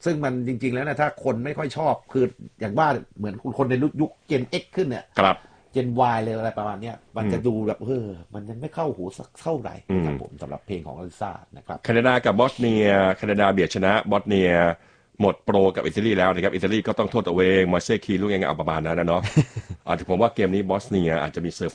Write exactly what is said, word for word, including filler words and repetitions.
ซึ่งมันจริงๆแล้วนะถ้าคนไม่ค่อยชอบคืออย่างว่าเหมือนคนในยุคเจน X ขึ้นเนี่ยครับเจน Y เลยอะไรประมาณเนี้ยมันอืมจะดูแบบเออมันยังไม่เข้าหูสักเท่าไหร่อืมนะครับผมสำหรับเพลงของอลิซ่านะครับแคนาดากับบอสเนียแคนาดาเบียดชนะบอสเนียหมดโปรกับอิตาลีแล้วนะครับอิตาลีก็ต้องโทษตัวเองมาเซ่คีลูกยังไงเอาประมาณนั้นนะเนาะอาจจะผมว่าเกมนี้บอสเนียอาจจะมีเซอร์